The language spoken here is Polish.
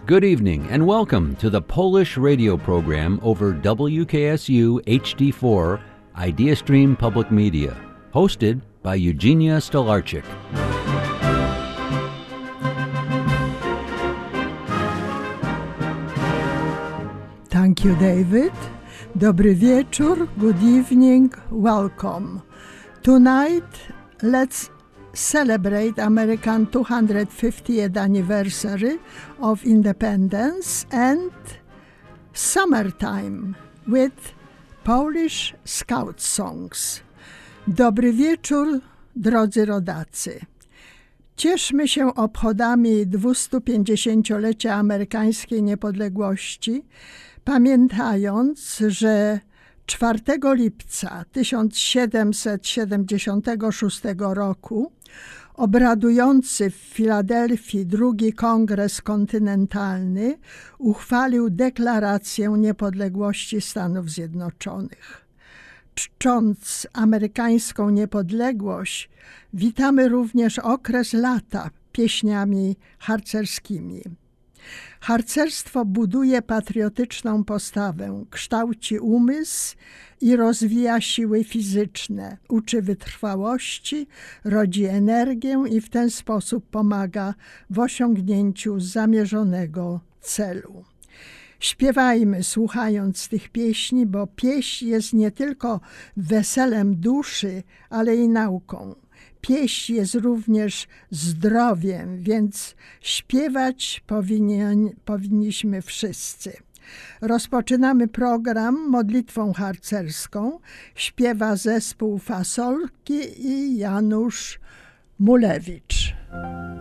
Good evening and welcome to the Polish radio program over WKSU HD4 IdeaStream Public Media, hosted by Eugenia Stolarczyk. Thank you, David. Dobry wieczór, good evening, welcome. Tonight, let's celebrate American 250th anniversary of independence and summertime with Polish Scout songs. Dobry wieczór, drodzy rodacy. Cieszmy się obchodami 250-lecia amerykańskiej niepodległości, pamiętając, że 4 lipca 1776 roku obradujący w Filadelfii II Kongres Kontynentalny uchwalił deklarację niepodległości Stanów Zjednoczonych. Czcząc amerykańską niepodległość, witamy również okres lata pieśniami harcerskimi. Harcerstwo buduje patriotyczną postawę, kształci umysł i rozwija siły fizyczne, uczy wytrwałości, rodzi energię i w ten sposób pomaga w osiągnięciu zamierzonego celu. Śpiewajmy, słuchając tych pieśni, bo pieśń jest nie tylko weselem duszy, ale i nauką. Pieśń jest również zdrowiem, więc śpiewać powinniśmy wszyscy. Rozpoczynamy program modlitwą harcerską. Śpiewa zespół Fasolki i Janusz Mulewicz.